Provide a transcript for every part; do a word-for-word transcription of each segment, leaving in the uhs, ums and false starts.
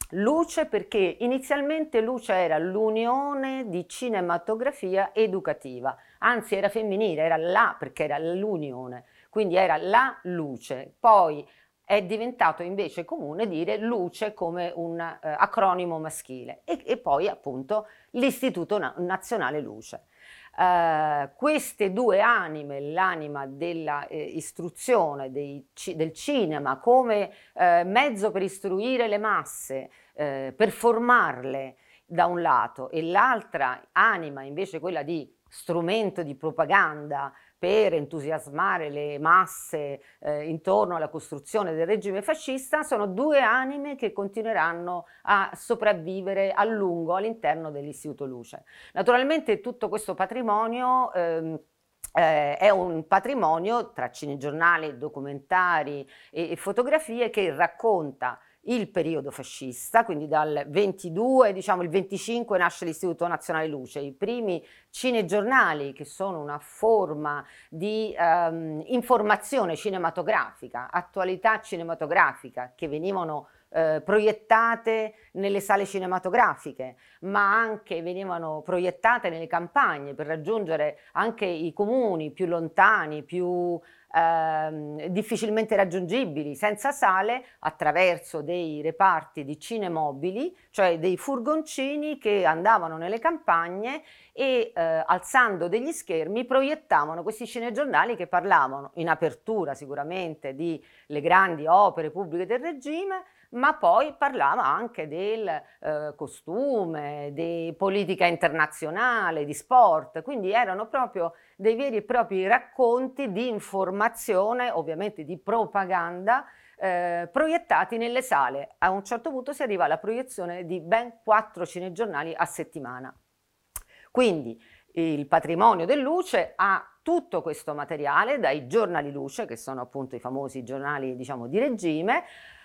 Luce perché inizialmente Luce era l'Unione di Cinematografia Educativa, anzi era femminile, era la perché era l'Unione, quindi era la Luce. Poi è diventato invece comune dire Luce come un eh, acronimo maschile e, e poi appunto l'Istituto Na- Nazionale Luce. Uh, queste due anime, l'anima della eh, istruzione dei, del cinema come eh, mezzo per istruire le masse, eh, per formarle da un lato, e l'altra anima invece quella di strumento di propaganda per entusiasmare le masse eh, intorno alla costruzione del regime fascista, sono due anime che continueranno a sopravvivere a lungo all'interno dell'Istituto Luce. Naturalmente tutto questo patrimonio ehm, eh, è un patrimonio tra cinegiornali, documentari e, e fotografie che racconta il periodo fascista, quindi dal ventidue, diciamo il venticinque nasce l'Istituto Nazionale Luce, i primi cinegiornali che sono una forma di ehm, informazione cinematografica, attualità cinematografica che venivano eh, proiettate nelle sale cinematografiche, ma anche venivano proiettate nelle campagne per raggiungere anche i comuni più lontani, più ehm, difficilmente raggiungibili, senza sale, attraverso dei reparti di cinemobili, cioè dei furgoncini che andavano nelle campagne e eh, alzando degli schermi proiettavano questi cinegiornali che parlavano in apertura sicuramente di le grandi opere pubbliche del regime, ma poi parlava anche del eh, costume, di politica internazionale, di sport, quindi erano proprio dei veri e propri racconti di informazione, ovviamente di propaganda, eh, proiettati nelle sale. A un certo punto si arriva alla proiezione di ben quattro cinegiornali a settimana. Quindi il patrimonio del Luce ha tutto questo materiale, dai giornali Luce, che sono appunto i famosi giornali, diciamo, di regime,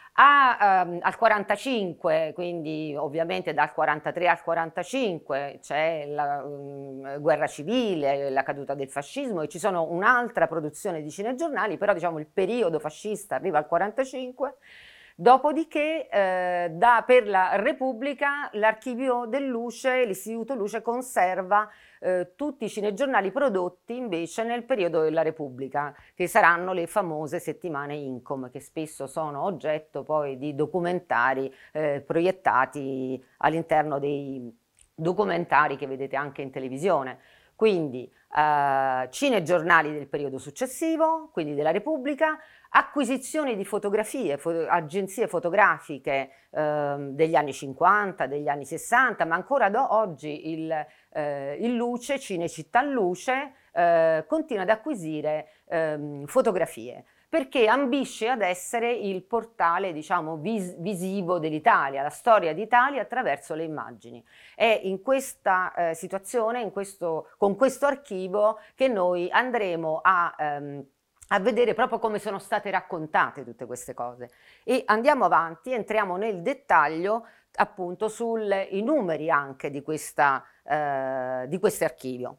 a, ehm, al quarantacinque, quindi ovviamente dal quarantatré al quarantacinque c'è la um, guerra civile, la caduta del fascismo e ci sono un'altra produzione di cinegiornali, però diciamo il periodo fascista arriva al quarantacinque. Dopodiché eh, da, per la Repubblica l'archivio del Luce, l'Istituto Luce conserva eh, tutti i cinegiornali prodotti invece nel periodo della Repubblica, che saranno le famose settimane Incom, che spesso sono oggetto poi di documentari eh, proiettati all'interno dei documentari che vedete anche in televisione. Quindi eh, cinegiornali del periodo successivo, quindi della Repubblica, acquisizioni di fotografie, fo- agenzie fotografiche eh, degli anni cinquanta, degli anni sessanta, ma ancora ad oggi il, eh, il Luce, Cinecittà Luce, eh, continua ad acquisire ehm, fotografie perché ambisce ad essere il portale, diciamo, vis- visivo dell'Italia, la storia d'Italia attraverso le immagini. È in questa eh, situazione, in questo, con questo archivio, che noi andremo a, ehm, a vedere proprio come sono state raccontate tutte queste cose. E andiamo avanti, entriamo nel dettaglio appunto sui numeri anche di, questa, eh, di questo archivio.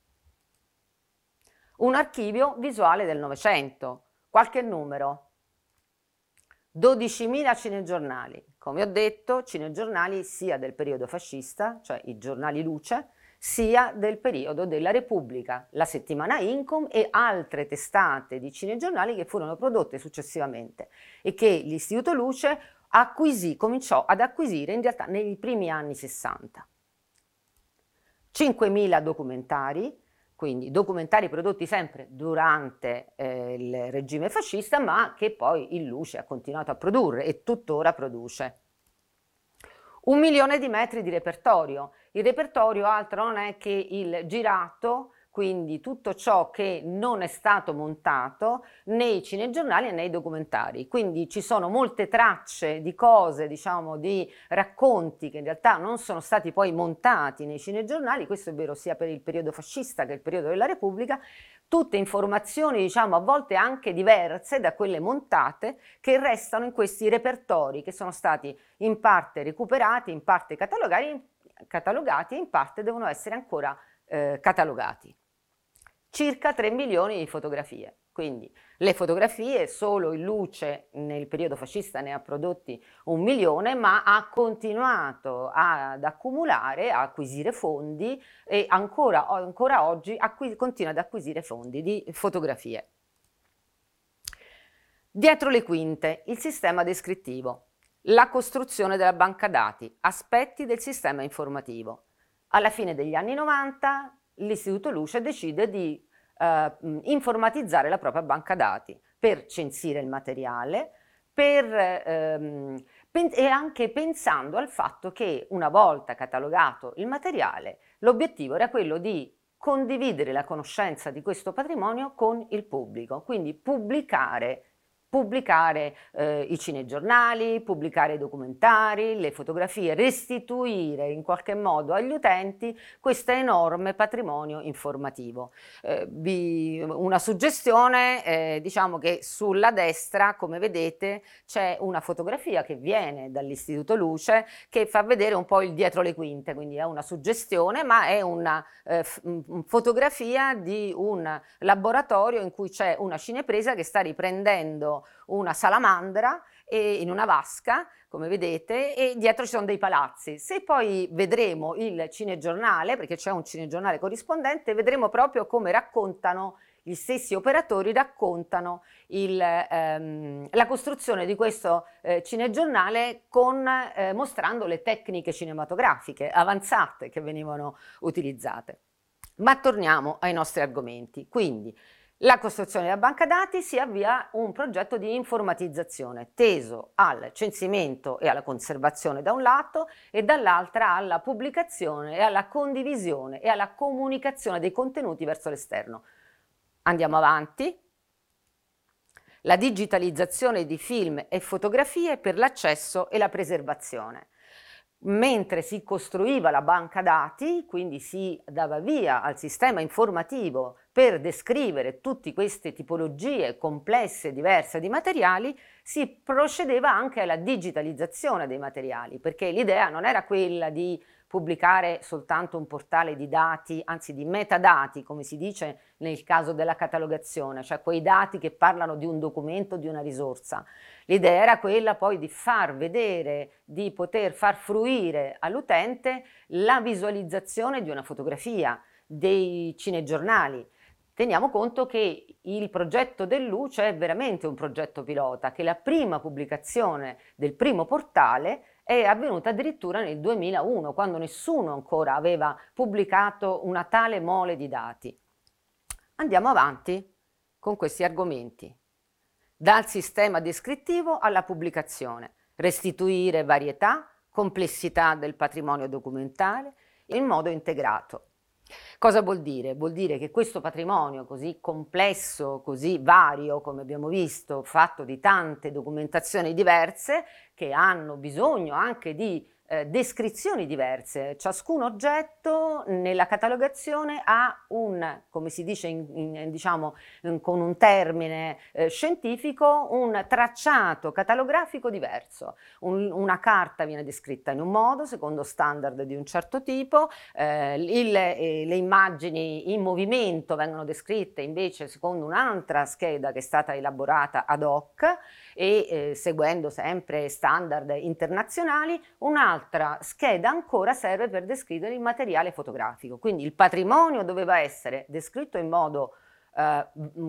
Un archivio visuale del Novecento, qualche numero. dodicimila cinegiornali, come ho detto, cinegiornali sia del periodo fascista, cioè i giornali Luce, sia del periodo della Repubblica, la settimana Incom e altre testate di cinegiornali che furono prodotte successivamente e che l'Istituto Luce acquisì, cominciò ad acquisire in realtà nei primi anni sessanta. cinquemila documentari, quindi documentari prodotti sempre durante eh, il regime fascista, ma che poi il Luce ha continuato a produrre e tuttora produce. Un milione di metri di repertorio. Il repertorio altro non è che il girato, quindi tutto ciò che non è stato montato nei cinegiornali e nei documentari. Quindi ci sono molte tracce di cose, diciamo, di racconti che in realtà non sono stati poi montati nei cinegiornali, questo è vero sia per il periodo fascista che il periodo della Repubblica, tutte informazioni, diciamo, a volte anche diverse da quelle montate, che restano in questi repertori che sono stati in parte recuperati, in parte catalogati, catalogati e in parte devono essere ancora eh, catalogati. Circa tre milioni di fotografie. Quindi le fotografie, solo in luce nel periodo fascista ne ha prodotti un milione, ma ha continuato ad accumulare, a acquisire fondi e ancora, ancora oggi acqui- continua ad acquisire fondi di fotografie. Dietro le quinte, il sistema descrittivo. La costruzione della banca dati, aspetti del sistema informativo. Alla fine degli anni novanta l'Istituto Luce decide di eh, informatizzare la propria banca dati per censire il materiale per, ehm, e anche pensando al fatto che una volta catalogato il materiale l'obiettivo era quello di condividere la conoscenza di questo patrimonio con il pubblico, quindi pubblicare pubblicare eh, i cinegiornali, pubblicare i documentari, le fotografie, restituire in qualche modo agli utenti questo enorme patrimonio informativo. Eh, vi, una suggestione, eh, diciamo che sulla destra, come vedete, c'è una fotografia che viene dall'Istituto Luce che fa vedere un po' il dietro le quinte, quindi è una suggestione, ma è una eh, fotografia di un laboratorio in cui c'è una cinepresa che sta riprendendo una salamandra e in una vasca, come vedete, e dietro ci sono dei palazzi. Se poi vedremo il cinegiornale, perché c'è un cinegiornale corrispondente, vedremo proprio come raccontano gli stessi operatori, raccontano il, ehm, la costruzione di questo eh, cinegiornale con, eh, mostrando le tecniche cinematografiche avanzate che venivano utilizzate. Ma torniamo ai nostri argomenti. Quindi, la costruzione della banca dati si avvia un progetto di informatizzazione teso al censimento e alla conservazione da un lato e dall'altra alla pubblicazione e alla condivisione e alla comunicazione dei contenuti verso l'esterno. Andiamo avanti. La digitalizzazione di film e fotografie per l'accesso e la preservazione. Mentre si costruiva la banca dati, quindi si dava via al sistema informativo per descrivere tutte queste tipologie complesse e diverse di materiali, si procedeva anche alla digitalizzazione dei materiali, perché l'idea non era quella di pubblicare soltanto un portale di dati, anzi di metadati, come si dice nel caso della catalogazione, cioè quei dati che parlano di un documento, di una risorsa. L'idea era quella poi di far vedere, di poter far fruire all'utente la visualizzazione di una fotografia, dei cinegiornali. Teniamo conto che il progetto del Luce è veramente un progetto pilota, che la prima pubblicazione del primo portale è avvenuta addirittura nel duemilauno, quando nessuno ancora aveva pubblicato una tale mole di dati. Andiamo avanti con questi argomenti. Dal sistema descrittivo alla pubblicazione, restituire varietà, complessità del patrimonio documentale in modo integrato. Cosa vuol dire? Vuol dire che questo patrimonio così complesso, così vario, come abbiamo visto, fatto di tante documentazioni diverse, che hanno bisogno anche di eh, descrizioni diverse. Ciascun oggetto nella catalogazione ha un, come si dice in, in, diciamo, in, con un termine eh, scientifico, un tracciato catalografico diverso. Un, una carta viene descritta in un modo, secondo standard di un certo tipo, eh, il, eh, le immagini in movimento vengono descritte invece secondo un'altra scheda che è stata elaborata ad hoc e eh, seguendo sempre standard internazionali. Un'altra scheda ancora serve per descrivere il materiale fotografico, quindi il patrimonio doveva essere descritto in modo eh,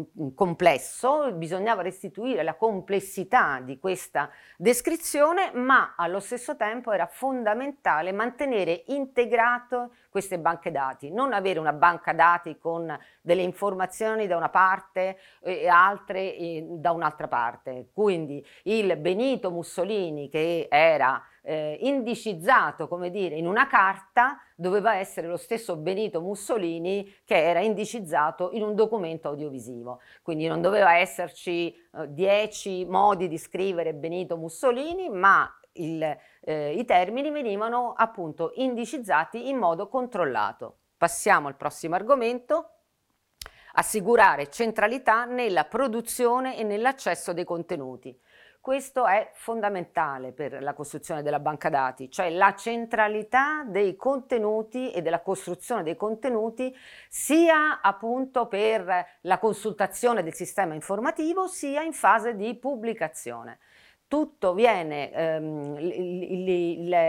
complesso, bisognava restituire la complessità di questa descrizione, ma allo stesso tempo era fondamentale mantenere integrato queste banche dati, non avere una banca dati con delle informazioni da una parte e altre eh, da un'altra parte. Quindi il Benito Mussolini, che era eh, indicizzato, come dire, in una carta, doveva essere lo stesso Benito Mussolini che era indicizzato in un documento audiovisivo. Quindi non doveva esserci eh, dieci modi di scrivere Benito Mussolini, ma il, eh, i termini venivano appunto indicizzati in modo controllato. Passiamo al prossimo argomento. Assicurare centralità nella produzione e nell'accesso dei contenuti. Questo è fondamentale per la costruzione della banca dati, cioè la centralità dei contenuti e della costruzione dei contenuti sia appunto per la consultazione del sistema informativo sia in fase di pubblicazione. Tutto viene, ehm, il, il, il,